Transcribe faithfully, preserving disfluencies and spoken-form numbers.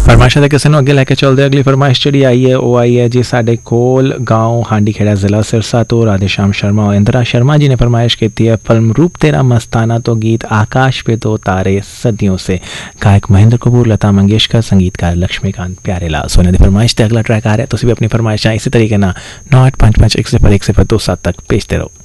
फरमाइशा दे किसी अगे लैके चलते अगली फरमाइश जी आई है वो आई है जी साडे कोल गाँव हांडी खेड़ा जिला सिरसा तो राधेश्याम शर्मा और इंदिरा शर्मा जी ने फरमाइश की है फिल्म रूप तेरा मस्ताना तो गीत आकाश पे तो तारे सदियों से। गायक महेंद्र कपूर, लता मंगेशकर, संगीतकार लक्ष्मीकांत प्यारेलाल। सोने की फरमाइश अगला ट्रैक आ रहा है, तुम भी अपनी फरमाइशा इसी तरीके ना नौ आठ पाँच पाँच एक सिफर एक सिफर दो सात तक भेजते रहो।